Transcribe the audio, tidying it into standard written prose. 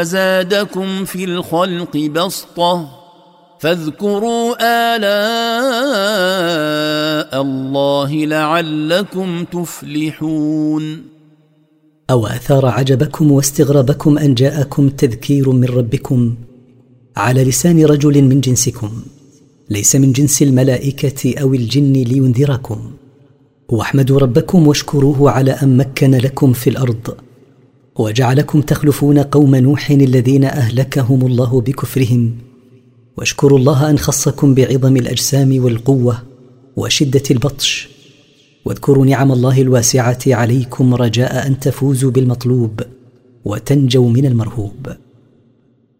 زادكم في الخلق بسطة فاذكروا آلاء الله لعلكم تفلحون. أو أثار عجبكم واستغرابكم أن جاءكم تذكير من ربكم على لسان رجل من جنسكم ليس من جنس الملائكة أو الجن لينذركم، واحمدوا ربكم واشكروه على أن مكن لكم في الأرض وجعلكم تخلفون قوم نوح الذين أهلكهم الله بكفرهم، واشكروا الله أن خصكم بعظم الأجسام والقوة وشدة البطش، واذكروا نعم الله الواسعة عليكم رجاء أن تفوزوا بالمطلوب وتنجوا من المرهوب.